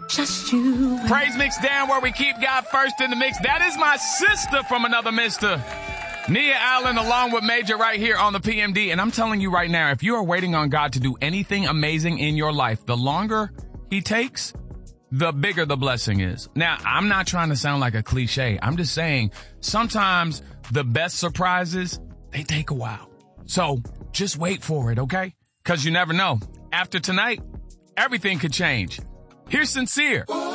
Just you. Praise Mix down where we keep God first in the mix. That is my sister from another mister, Nia Allen, along with Major right here on the PMD. And I'm telling you right now, if you are waiting on God to do anything amazing in your life, the longer he takes, the bigger the blessing is. Now, I'm not trying to sound like a cliche. I'm just saying sometimes the best surprises, they take a while. So just wait for it, okay? Because you never know. After tonight, everything could change. Here's Sincere.